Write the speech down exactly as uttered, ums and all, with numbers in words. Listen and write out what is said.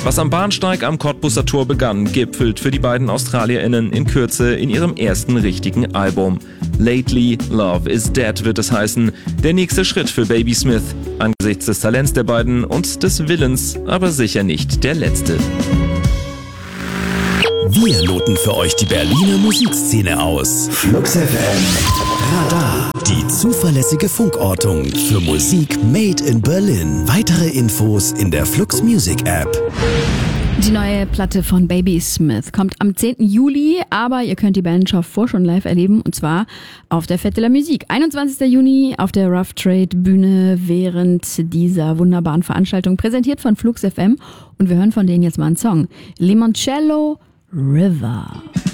Was am Bahnsteig am Cottbuser Tor begann, gipfelt für die beiden AustralierInnen in Kürze in ihrem ersten richtigen Album. Lately, Love is Dead wird es heißen. Der nächste Schritt für Baby Smith. Angesichts des Talents der beiden und des Willens, aber sicher nicht der letzte. Wir loten für euch die Berliner Musikszene aus. Flux F M Radar. Die zuverlässige Funkortung für Musik made in Berlin. Weitere Infos in der Flux Music App. Die neue Platte von Baby Smith kommt am zehnten Juli, aber ihr könnt die Band schon schon live erleben, und zwar auf der Fête de la Musique. einundzwanzigsten Juni auf der Rough Trade Bühne während dieser wunderbaren Veranstaltung, präsentiert von Flux F M, und wir hören von denen jetzt mal einen Song. Limoncello River.